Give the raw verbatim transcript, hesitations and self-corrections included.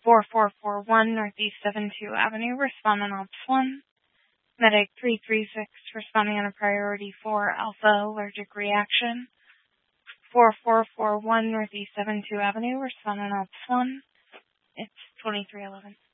four four four one Northeast seventy-two Avenue, respondent Ops one. Medic three three six, responding on a priority four alpha allergic reaction. four four four one Northeast seventy-two Avenue, respondent Ops one. It's twenty-three eleven.